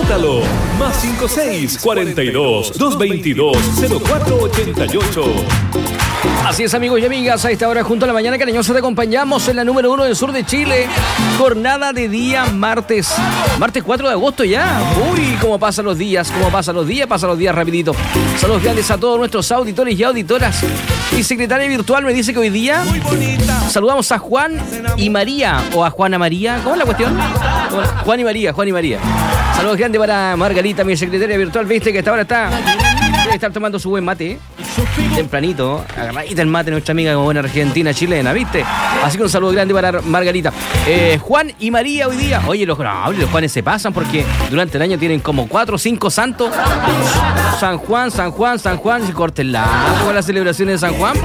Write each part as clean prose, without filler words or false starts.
Anótalo. +56 42 222 0488. Así es, amigos y amigas, a esta hora junto a la mañana cariñosa te acompañamos en la número 1 del sur de Chile. Jornada de día martes 4 de agosto ya. Uy, cómo pasan los días, pasan los días rapidito. Saludos grandes a todos nuestros auditores y auditoras. Mi secretaria virtual me dice que hoy día saludamos a Juan y María, o a Juana María. ¿Cómo es la cuestión? Juan y María. Saludos grandes para Margarita, mi secretaria virtual. Viste que esta hora debe estar tomando su buen mate, tempranito, agarradita el mate, nuestra amiga como buena argentina chilena, ¿viste? Así que un saludo grande para Margarita. Juan y María hoy día. Oye, los Juanes se pasan porque durante el año tienen como 4 o 5 santos. San Juan, se cortenla con las celebraciones de San Juan.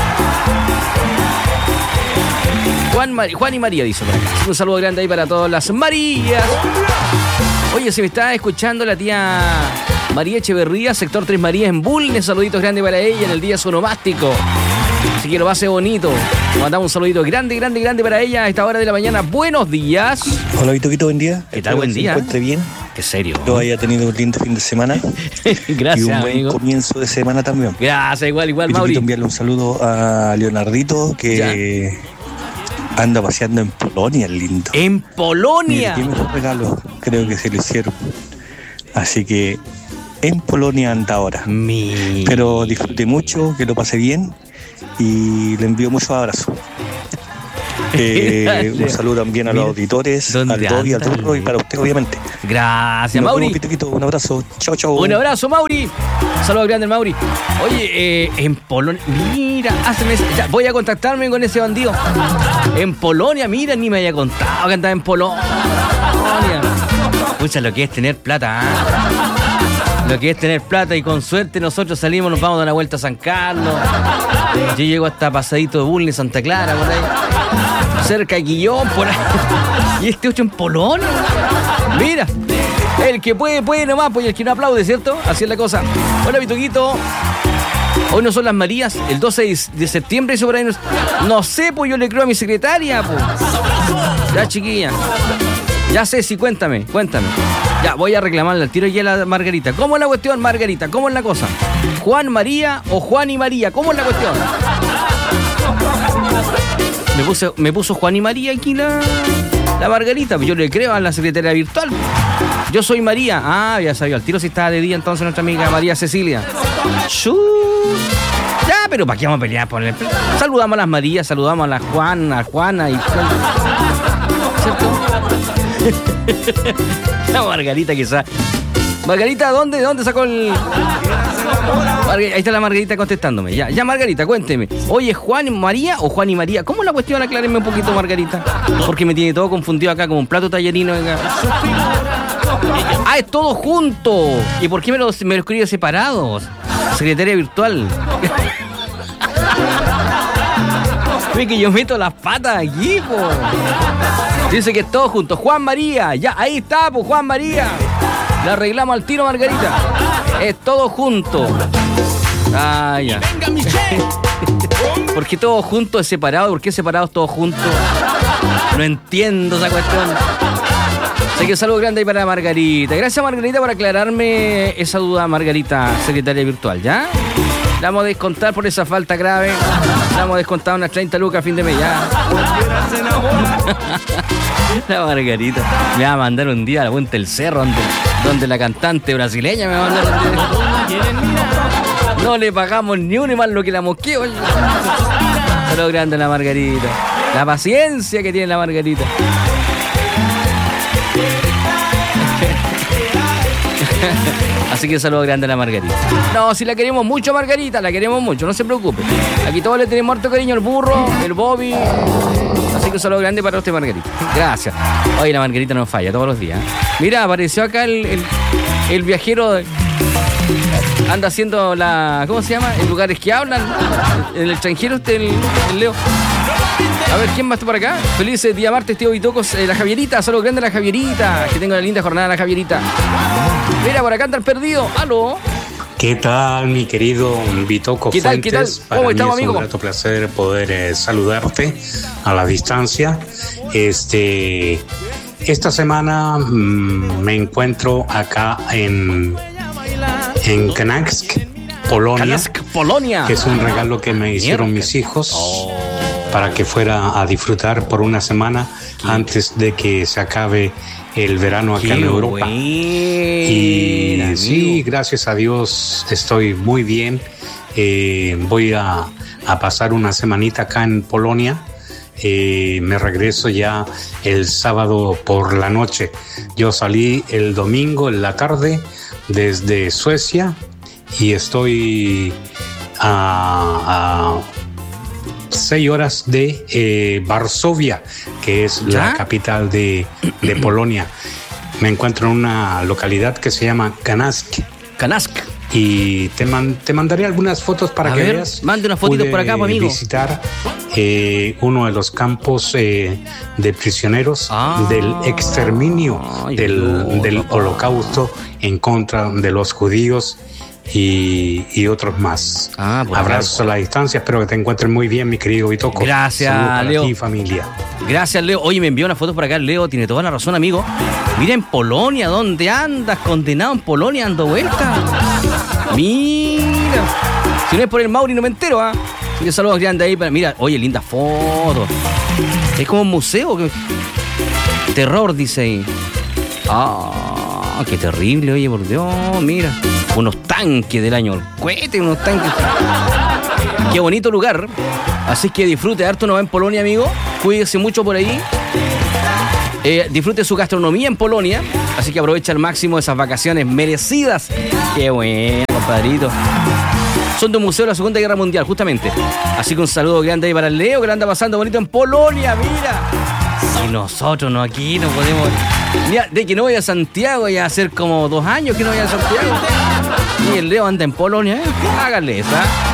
Juan y María, dice por acá. Un saludo grande ahí para todas las Marías. Oye, se me está escuchando la tía María Echeverría, sector 3 María en Bulnes. Saluditos grandes para ella en el día sonomástico. Así que lo va a hacer bonito. Mandamos un saludito grande para ella a esta hora de la mañana. Buenos días. Hola, Vitoquito, buen día. ¿Qué tal? Buen día. ¿Se encuentre bien? ¿Qué serio? Yo haya tenido un lindo fin de semana. Gracias, y un buen amigo. comienzo de semana también. Gracias, igual, Vitoquito, Mauri. enviarle un saludo a Leonardito, que anda paseando en Polonia, el lindo. ¿En Polonia? Mire, qué mejor regalo creo que se lo hicieron. Así que en Polonia anda ahora. Pero disfrute mucho, que lo pase bien y le envío muchos abrazos. Un saludo también a los auditores, al Toby, al Turro y para usted, obviamente. Gracias, Mauri. Un abrazo. Chao. Un abrazo, Mauri. Saludos grande, Mauri. Oye, en Polonia, mira, ya, voy a contactarme con ese bandido. En Polonia, mira, ni me había contado que andaba en Polonia. Escucha lo que es tener plata, Lo que es tener plata, y con suerte nosotros salimos, nos vamos a dar una vuelta a San Carlos. Yo llego hasta pasadito de Bulnes, Santa Clara, por ahí. Cerca de Guillón, por ahí. Y este 8 en Polonia. Mira, el que puede nomás, pues, y el que no aplaude, ¿cierto? Así es la cosa. Hola, Vitoquito. Hoy no son las Marías, el 12 de septiembre, eso por ahí no sé, pues yo le creo a mi secretaria, pues. Ya, chiquilla. Ya sé, sí, cuéntame. Ya, voy a reclamarle al tiro ya a la Margarita. ¿Cómo es la cuestión, Margarita? ¿Cómo es la cosa? ¿Juan María o Juan y María? ¿Cómo es la cuestión? Me puso Juan y María aquí la Margarita. Yo le creo a la secretaria virtual. Yo soy María. Ya sabía, al tiro si estaba de día entonces nuestra amiga María Cecilia. Ya, pero ¿para qué vamos a pelear por el... Saludamos a las Marías, saludamos a la Juana y... ¿Cierto? La Margarita quizás. Margarita, ¿dónde sacó el...? Ahí está la Margarita contestándome. Ya, Margarita, cuénteme. Oye, ¿Juan y María o Juan y María? ¿Cómo es la cuestión? Aclárenme un poquito, Margarita. Porque me tiene todo confundido acá como un plato tallarino. Es todo junto. ¿Y por qué me lo escribe separados? Secretaria virtual. Ve que yo meto las patas aquí, po. Dice que es todo junto. Juan María, ya, ahí está, pues Juan María. Le arreglamos al tiro, Margarita. Es todo junto. Ya. ¿Por qué todo junto es separado? ¿Por qué separados todos juntos? No entiendo esa cuestión. Así que un saludo grande ahí para Margarita. Gracias, Margarita, por aclararme esa duda, Margarita, secretaria virtual, ¿ya? Le vamos a descontar por esa falta grave. Le vamos a descontar unas 30 lucas a fin de mes, ya. La Margarita me va a mandar un día a la Puente del Cerro, donde la cantante brasileña me va a mandar un día. No le pagamos ni uno y más lo que la mosqueo. Saludos grande a la Margarita. La paciencia que tiene la Margarita. Así que un saludo grande a la Margarita. No, si la queremos mucho, Margarita, la queremos mucho, no se preocupe. Aquí todos le tenemos harto cariño, el burro, el Bobby. Así que un saludo grande para usted, Margarita. Gracias. Oye, la Margarita no falla todos los días. Mira, apareció acá el viajero. Anda haciendo la... ¿Cómo se llama? En lugares que hablan. En el extranjero, el Leo. A ver, ¿quién más está por acá? Feliz día martes, tío Vitocos. La Javierita, saludos grande a la Javierita. Que tenga una linda jornada la Javierita. Mira, por acá anda el perdido. ¿Aló? ¿Qué tal, mi querido Vitoco Fuentes? ¿Qué tal? ¿Cómo estamos, amigo? Es un grato placer poder saludarte a la distancia. esta semana me encuentro acá en Gdańsk, Polonia, que es un regalo que me hicieron mis hijos para que fuera a disfrutar por una semana antes de que se acabe el verano acá en Europa. Y sí, gracias a Dios estoy muy bien. Voy a pasar una semanita acá en Polonia. Me regreso ya el sábado por la noche. Yo salí el domingo en la tarde desde Suecia y estoy a 6 horas de Varsovia, que es la capital de Polonia. Me encuentro en una localidad que se llama Gdańsk. Y te mandaré algunas fotos para que veas. Mande unas fotitos por acá, amigo. Visitar uno de los campos de prisioneros del exterminio del Holocausto en contra de los judíos y otros más. Abrazos a la distancia, espero que te encuentres muy bien, mi querido Bitoco. Gracias, para Leo. ti y familia. Gracias, Leo. Oye, me envió una foto por acá, Leo, tiene toda la razón, amigo. Mira, en Polonia, ¿dónde andas? Condenado en Polonia, dando vuelta. Mira. Si no es por el Mauri, no me entero, ¿ah? Así que saludos grandes ahí. Mira, oye, linda foto. Es como un museo. Terror, dice ahí. Qué terrible, oye, por Dios, mira. Unos tanques del año, el cohete, unos tanques. Qué bonito lugar. Así que disfrute harto, no va en Polonia, amigo. Cuídese mucho por ahí. Disfrute su gastronomía en Polonia. Así que aprovecha al máximo esas vacaciones merecidas. Qué bueno, compadrito. Son de un museo de la Segunda Guerra Mundial, justamente. Así que un saludo grande ahí para el Leo, que la anda pasando bonito en Polonia, mira. Y nosotros no, aquí no podemos. Mira, de que no voy a Santiago, ya hacer como 2 años que no voy a Santiago. Y el Leo anda en Polonia, háganle esa.